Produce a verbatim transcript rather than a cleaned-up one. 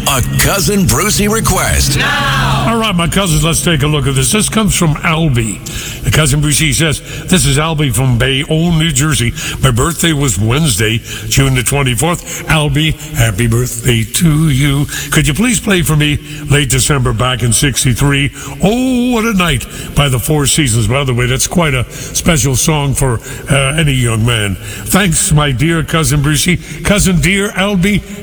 A Cousin Brucey request. Now! All right, my cousins, let's take a look at this. This comes from Albie. The Cousin Brucey says, this is Albie from Bayonne, New Jersey. My birthday was Wednesday, June the twenty-fourth. Albie, happy birthday to you. Could you please play for me Late December back in sixty-three? Oh, what a night by the Four Seasons. By the way, that's quite a special song for uh, any young man. Thanks, my dear Cousin Brucey. Cousin dear Albie,